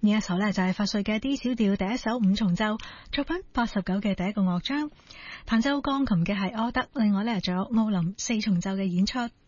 呢一首呢，就係法瑞嘅 D 小調第一首五重奏，作品89嘅第一個樂章。彈奏鋼琴嘅係柯德，另外呢，仲有奧林四重奏嘅演出。